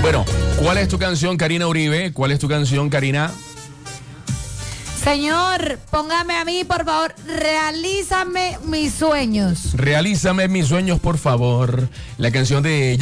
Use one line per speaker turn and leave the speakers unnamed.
Bueno, ¿cuál es tu canción, Karina Uribe? ¿Cuál es tu canción, Karina?
Señor, póngame a mí, por favor, realízame mis sueños.
Realízame mis sueños, por favor. La canción de